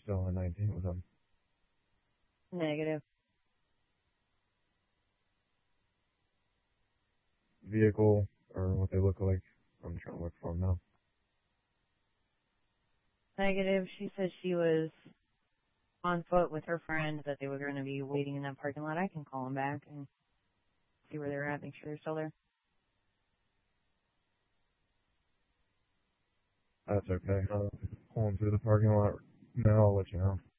still on 19 with them? Negative. Vehicle, or what they look like? I'm trying to look for them now. Negative. She said she was on foot with her friend, that they were going to be waiting in that parking lot. I can call them back and see where they're at, make sure they're still there. That's okay. I'll pull them through the parking lot now. I'll let you know.